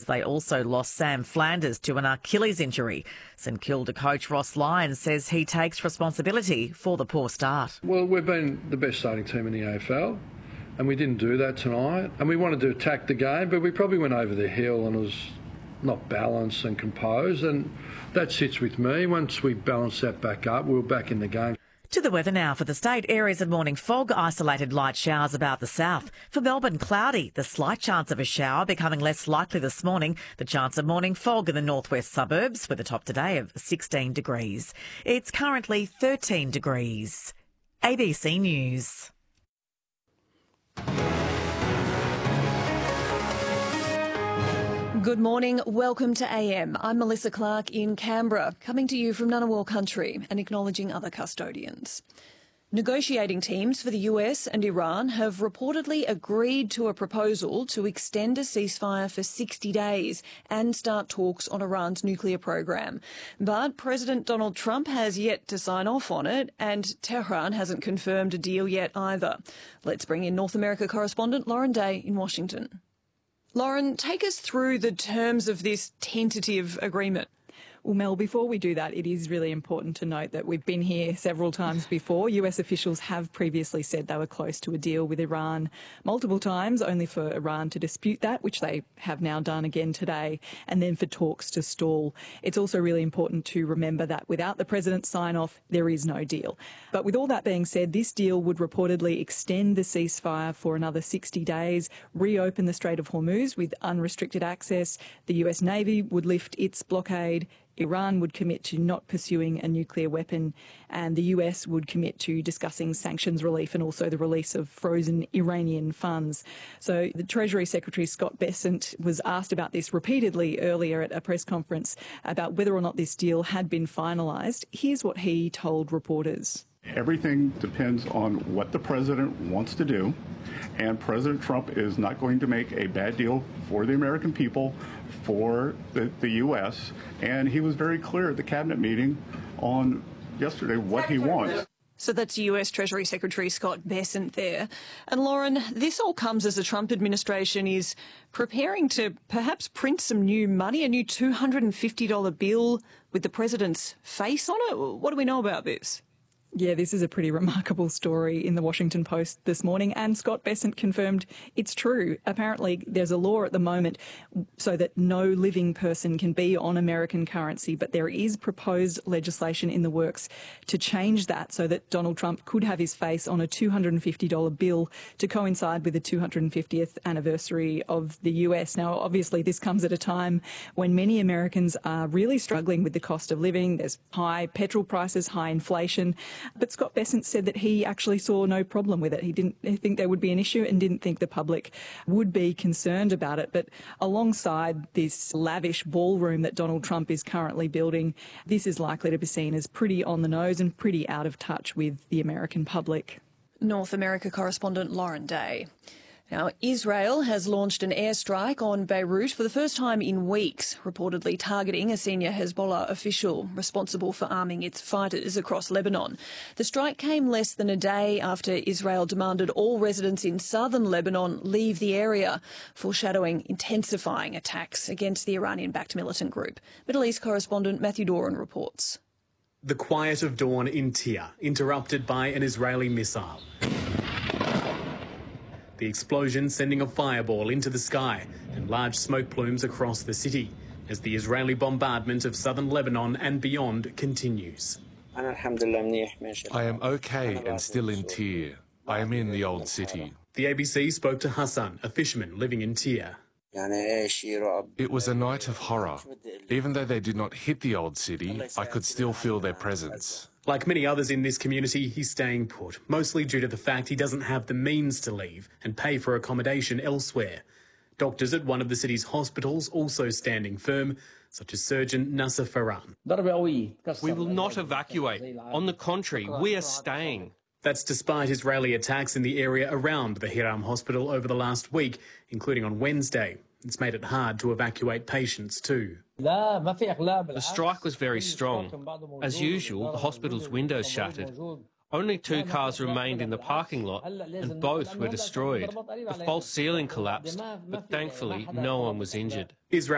They also lost Sam Flanders to an Achilles injury. St Kilda coach Ross Lyons says he takes responsibility for the poor start. Well, we've been the best starting team in the AFL, and we didn't do that tonight. And we wanted to attack the game, but we probably went over the hill and it was not balanced and composed, and that sits with me. Once we balance that back up, we're back in the game. To the weather now for the state. Areas of morning fog, isolated light showers about the south. For Melbourne, cloudy. The slight chance of a shower becoming less likely this morning. The chance of morning fog in the northwest suburbs with a top today of 16 degrees. It's currently 13 degrees. ABC News. Good morning. Welcome to AM. I'm Melissa Clark in Canberra, coming to you from Ngunnawal country and acknowledging other custodians. Negotiating teams for the US and Iran have reportedly agreed to a proposal to extend a ceasefire for 60 days and start talks on Iran's nuclear program. But President Donald Trump has yet to sign off on it, and Tehran hasn't confirmed a deal yet either. Let's bring in North America correspondent Lauren Day in Washington. Lauren, take us through the terms of this tentative agreement. Well, Mel, before we do that, it is really important to note that we've been here several times before. US officials have previously said they were close to a deal with Iran multiple times, only for Iran to dispute that, which they have now done again today, and then for talks to stall. It's also really important to remember that without the president's sign-off, there is no deal. But with all that being said, this deal would reportedly extend the ceasefire for another 60 days, reopen the Strait of Hormuz with unrestricted access. The US Navy would lift its blockade. Iran would commit to not pursuing a nuclear weapon, and the US would commit to discussing sanctions relief and also the release of frozen Iranian funds. So the Treasury Secretary Scott Bessent was asked about this repeatedly earlier at a press conference about whether or not this deal had been finalised. Here's what he told reporters. Everything depends on what the president wants to do, and President Trump is not going to make a bad deal for the American people, for the U.S., and he was very clear at the cabinet meeting on yesterday what he wants. So that's US Treasury Secretary Scott Bessent there. And Lauren, this all comes as the Trump administration is preparing to perhaps print some new money, a new $250 bill with the president's face on it. What do we know about this? Yeah, this is a pretty remarkable story in the Washington Post this morning, and Scott Bessent confirmed it's true. Apparently, there's a law at the moment so that no living person can be on American currency, but there is proposed legislation in the works to change that so that Donald Trump could have his face on a $250 bill to coincide with the 250th anniversary of the US. Now, obviously, this comes at a time when many Americans are really struggling with the cost of living. There's high petrol prices, high inflation. But Scott Bessent said that he actually saw no problem with it. He didn't think there would be an issue and didn't think the public would be concerned about it. But alongside this lavish ballroom that Donald Trump is currently building, this is likely to be seen as pretty on the nose and pretty out of touch with the American public. North America correspondent Lauren Day. Now, Israel has launched an airstrike on Beirut for the first time in weeks, reportedly targeting a senior Hezbollah official responsible for arming its fighters across Lebanon. The strike came less than a day after Israel demanded all residents in southern Lebanon leave the area, foreshadowing intensifying attacks against the Iranian-backed militant group. Middle East correspondent Matthew Doran reports. The quiet of dawn in Tyre, interrupted by an Israeli missile. The explosion sending a fireball into the sky and large smoke plumes across the city as the Israeli bombardment of southern Lebanon and beyond continues. I am okay and still in Tyre. I am in the old city. The ABC spoke to Hassan, a fisherman living in Tyre. It was a night of horror. Even though they did not hit the old city, I could still feel their presence. Like many others in this community, he's staying put, mostly due to the fact he doesn't have the means to leave and pay for accommodation elsewhere. Doctors at one of the city's hospitals also standing firm, such as surgeon Nasser Farhan. We will not evacuate. On the contrary, we are staying. That's despite Israeli attacks in the area around the Hiram hospital over the last week, including on Wednesday. It's made it hard to evacuate patients too. The strike was very strong. As usual, the hospital's windows shattered. Only 2 cars remained in the parking lot, and both were destroyed. The false ceiling collapsed, but thankfully no one was injured. Israel